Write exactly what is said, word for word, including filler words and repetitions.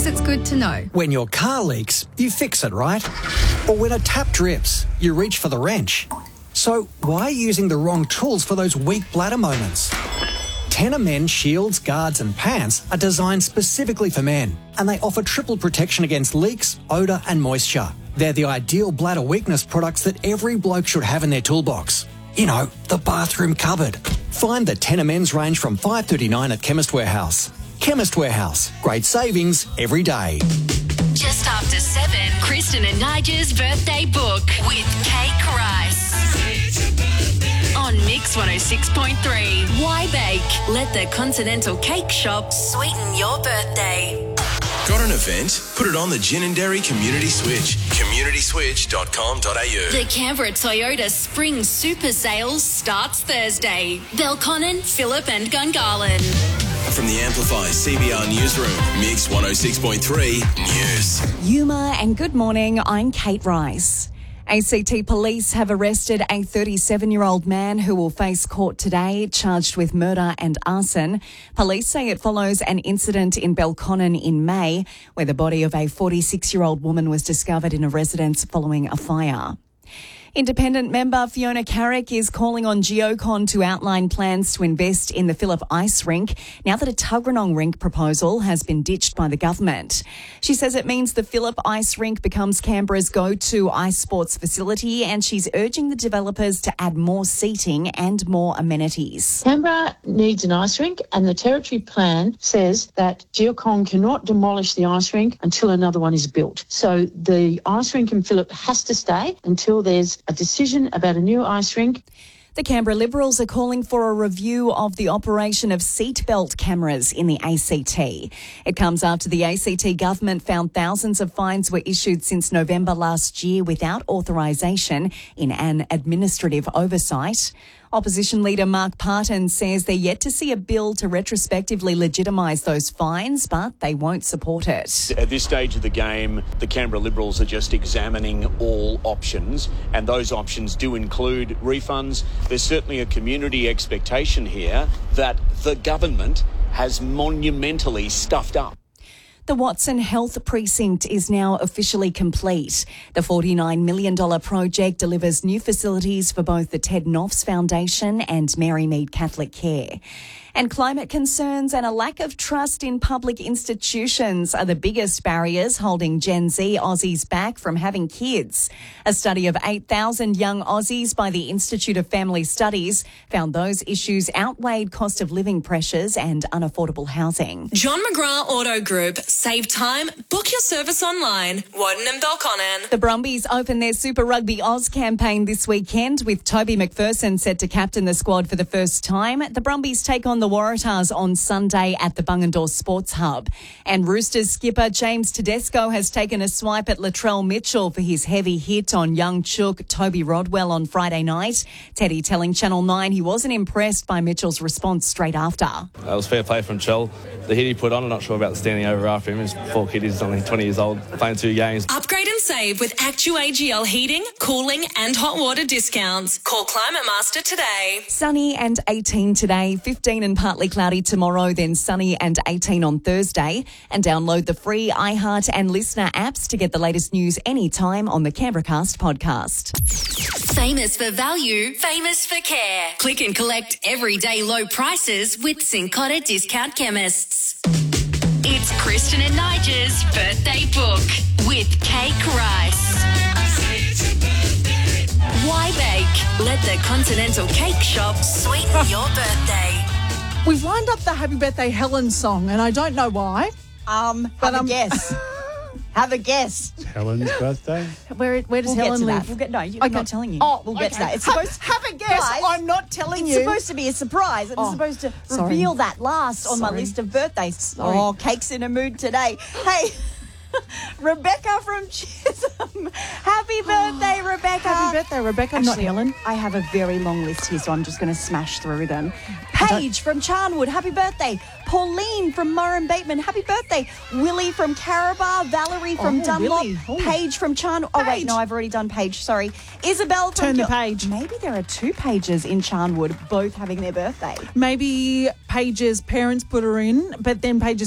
it's good to know. When your car leaks, you fix it, right? Or when a tap drips, you reach for the wrench. So why using the wrong tools for those weak bladder moments? Tenor Men shields, guards and pants are designed specifically for men, and they offer triple protection against leaks, odour and moisture. They're the ideal bladder weakness products that every bloke should have in their toolbox. You know, the bathroom cupboard. Find the Tenor Men's range from five dollars thirty-nine at Chemist Warehouse. Chemist Warehouse. Great savings every day. Just after seven, Kristen and Nigel's birthday book with Cake Rice. On Mix one oh six point three. Why bake? Let the Continental Cake Shop sweeten your birthday. Got an event? Put it on the Gin and Dairy Community Switch. community switch dot com dot a u. The Canberra Toyota Spring Super Sales starts Thursday. Belconnen, Phillip and Gungahlin. From the Amplify C B R Newsroom, Mix one oh six point three News. Yuma and good morning, I'm Kate Rice. A C T police have arrested a thirty-seven-year-old man who will face court today, charged with murder and arson. Police say it follows an incident in Belconnen in May, where the body of a forty-six-year-old woman was discovered in a residence following a fire. Independent member Fiona Carrick is calling on Geocon to outline plans to invest in the Phillip Ice Rink now that a Tuggeranong Rink proposal has been ditched by the government. She says it means the Phillip Ice Rink becomes Canberra's go-to ice sports facility, and she's urging the developers to add more seating and more amenities. Canberra needs an ice rink, and the Territory Plan says that Geocon cannot demolish the ice rink until another one is built. So the ice rink in Phillip has to stay until there's a decision about a new ice rink. The Canberra Liberals are calling for a review of the operation of seatbelt cameras in the A C T. It comes after the A C T government found thousands of fines were issued since November last year without authorisation in an administrative oversight. Opposition leader Mark Parton says they're yet to see a bill to retrospectively legitimise those fines, but they won't support it. At this stage of the game, the Canberra Liberals are just examining all options, and those options do include refunds. There's certainly a community expectation here that the government has monumentally stuffed up. The Watson Health Precinct is now officially complete. The forty-nine million dollars project delivers new facilities for both the Ted Noffs Foundation and Mary Mead Catholic Care. And climate concerns and a lack of trust in public institutions are the biggest barriers holding Gen Z Aussies back from having kids. A study of eight thousand young Aussies by the Institute of Family Studies found those issues outweighed cost of living pressures and unaffordable housing. John McGrath Auto Group. Save time. Book your service online. Woden and Belconnen. The Brumbies open their Super Rugby Oz campaign this weekend with Toby McPherson set to captain the squad for the first time. The Brumbies take on the Waratahs on Sunday at the Bungendore Sports Hub. And Roosters skipper James Tedesco has taken a swipe at Latrell Mitchell for his heavy hit on young chook Toby Rodwell on Friday night. Teddy telling Channel nine he wasn't impressed by Mitchell's response straight after. That was fair play from Chell. The hit he put on, I'm not sure about the standing over after him. His poor kid is only twenty years old, playing two games. Upgrade and save with Actu A G L heating, cooling and hot water discounts. Call Climate Master today. Sunny and eighteen today, fifteen and partly cloudy tomorrow, then sunny and eighteen on Thursday. And download the free iHeart and Listener apps to get the latest news anytime on the CanberraCast podcast. Famous for value, famous for care. Click and collect everyday low prices with Cincotta Discount Chemists. It's Kristen and Nigel's birthday book with Cake Rice. Why bake? Let the Continental Cake Shop sweeten your birthday. We've lined up the Happy Birthday Helen song, and I don't know why. Um, But, have um, a guess. Have a guess. Helen's birthday? Where where does We'll Helen get to live? that. We'll get, no, you, Okay. I'm not telling you. Oh, we'll get okay. to that. It's Have- supposed have a guess. Guys, I'm not telling it's you. supposed to be a surprise. It's Oh, supposed to sorry. reveal that last on my Sorry. list of birthdays. Sorry. Oh, Cake's in a mood today. Hey, Rebecca from Chisholm. Happy birthday, Rebecca. Happy birthday, Rebecca, not Actually, Helen. I have a very long list here, so I'm just going to smash through them. Paige from Charnwood, happy birthday. Pauline from Murray Bateman, happy birthday. Willie from Carabar, Valerie from Oh, Dunlop, Willie. Oh. Paige from Charnwood. Oh, wait, Paige. no, I've already done Paige, sorry. Isabel from... Turn the Gil- page. Maybe there are two Pages in Charnwood, both having their birthday. Maybe Paige's parents put her in, but then Paige's